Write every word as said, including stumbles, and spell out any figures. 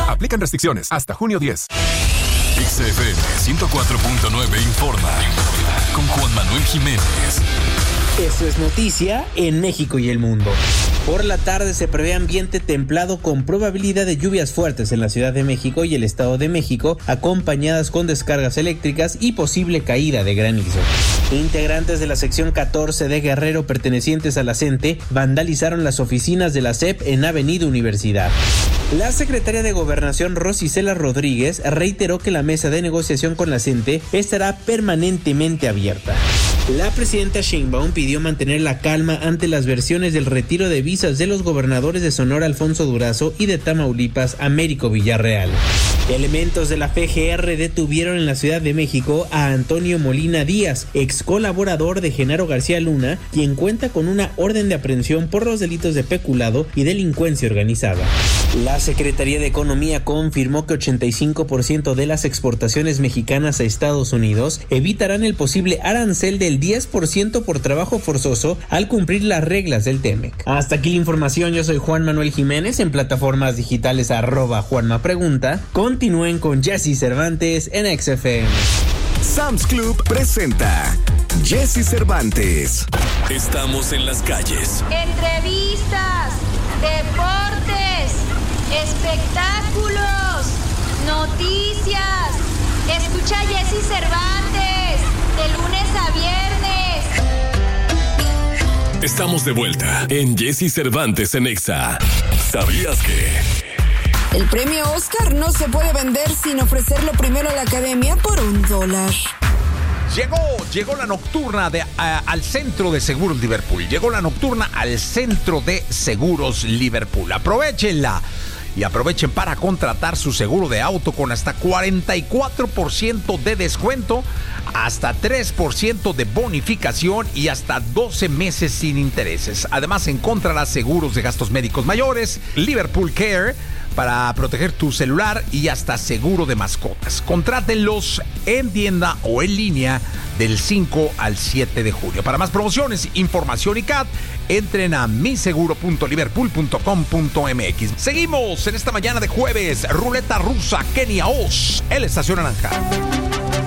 Aplican restricciones hasta junio diez. X F M ciento cuatro punto nueve informa con Juan Manuel Jiménez. Eso es noticia en México y el mundo. Por la tarde se prevé ambiente templado con probabilidad de lluvias fuertes en la Ciudad de México y el Estado de México, acompañadas con descargas eléctricas y posible caída de granizo. Integrantes de la sección catorce de Guerrero pertenecientes a la CENTE vandalizaron las oficinas de la S E P en Avenida Universidad. La secretaria de Gobernación Rosicela Rodríguez reiteró que la mesa de negociación con la CENTE estará permanentemente abierta. La presidenta Sheinbaum pidió mantener la calma ante las versiones del retiro de visas de los gobernadores de Sonora Alfonso Durazo y de Tamaulipas Américo Villarreal. Elementos de la F G R detuvieron en la Ciudad de México a Antonio Molina Díaz, ex colaborador de Genaro García Luna, quien cuenta con una orden de aprehensión por los delitos de peculado y delincuencia organizada. La Secretaría de Economía confirmó que ochenta y cinco por ciento de las exportaciones mexicanas a Estados Unidos evitarán el posible arancel del diez por ciento por trabajo forzoso al cumplir las reglas del TEMEC. Hasta aquí la información, yo soy Juan Manuel Jiménez, en plataformas digitales arroba Juanma Pregunta. Continúen con Jesse Cervantes en X F M. Sam's Club presenta Jesse Cervantes. Estamos en las calles. Entrevistas, deportes, espectáculos, noticias. Escucha a Jesse Cervantes de lunes a viernes. Estamos de vuelta en Jesse Cervantes en Exa. ¿Sabías que? El premio Oscar no se puede vender sin ofrecerlo primero a la academia por un dólar. Llegó, llegó la nocturna de, a, al Centro de Seguros Liverpool. Llegó la nocturna al Centro de Seguros Liverpool. Aprovechenla y aprovechen para contratar su seguro de auto con hasta cuarenta y cuatro por ciento de descuento, hasta tres por ciento de bonificación y hasta doce meses sin intereses. Además, encontrarás seguros de gastos médicos mayores, Liverpool Care para proteger tu celular y hasta seguro de mascotas. Contrátenlos en tienda o en línea del cinco al siete de junio. Para más promociones, información y C A T, entren a mi seguro punto liverpool punto com punto m x. Seguimos en esta mañana de jueves. Ruleta rusa, Kenia Oz, en la Estación Naranja.